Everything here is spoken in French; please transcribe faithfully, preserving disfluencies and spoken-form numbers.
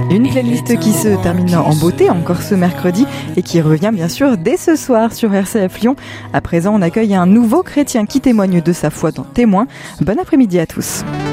Une playlist qui se termine en beauté encore ce mercredi et qui revient bien sûr dès ce soir sur R C F Lyon. À présent, on accueille un nouveau chrétien qui témoigne de sa foi dans Témoin. Bon après-midi à tous.